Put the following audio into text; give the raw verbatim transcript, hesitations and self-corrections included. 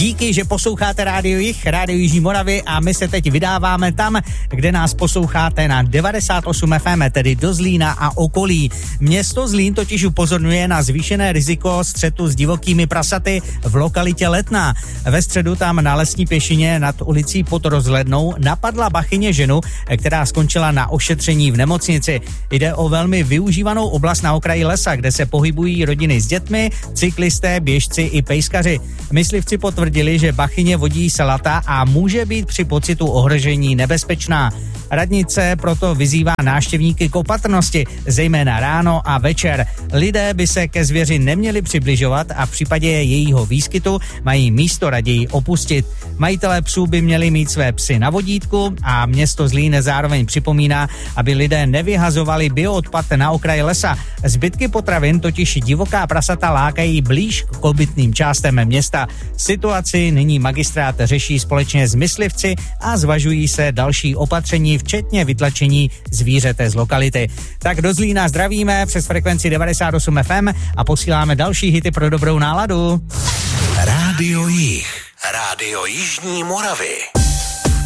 Díky, že posloucháte Rádio Jih, Rádio Jižní Moravy a my se teď vydáváme tam, kde nás posloucháte na devadesát osm ef em, tedy do Zlína a okolí. Město Zlín totiž upozorňuje na zvýšené riziko střetu s divokými prasaty v lokalitě Letná. Ve středu tam na Lesní pěšině nad ulicí Pod Rozhlednou napadla bachyně ženu, která skončila na ošetření v nemocnici. Jde o velmi využívanou oblast na okraji lesa, kde se pohybují rodiny s dětmi, cyklisté, běžci i pejskaři. Myslivci potvrdili, že bachyně vodí selata a může být při pocitu ohrožení nebezpečná. Radnice proto vyzývá návštěvníky k opatrnosti, zejména ráno a večer. Lidé by se ke zvěři neměli přibližovat a v případě jejího výskytu mají místo raději opustit. Majitelé psů by měli mít své psy na vodítku a město Zlín zároveň připomíná, aby lidé nevyhazovali bioodpad na okraji lesa. Zbytky potravin totiž divoká prasata lákají blíž k obytným částem města. Situaci nyní magistrát řeší společně s myslivci a zvažují se další opatření, včetně vytlačení zvířete z lokality. Tak do Zlína zdravíme přes frekvenci devadesát osm ef em a posíláme další hity pro dobrou náladu. Rádio Jih, Rádio Jižní Moravy.